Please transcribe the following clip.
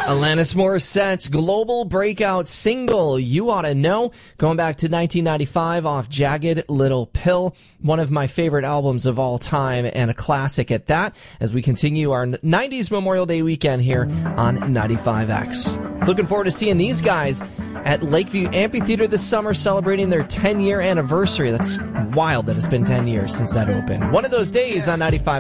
Alanis Morissette's global breakout single, You Oughta Know, going back to 1995 off Jagged Little Pill, one of my favorite albums of all time and a classic at that, as we continue our 90s Memorial Day weekend here on 95X. Looking forward to seeing these guys at Lakeview Amphitheater this summer, celebrating their 10-year anniversary. That's wild that it's been 10 years since that opened. One of those days on 95.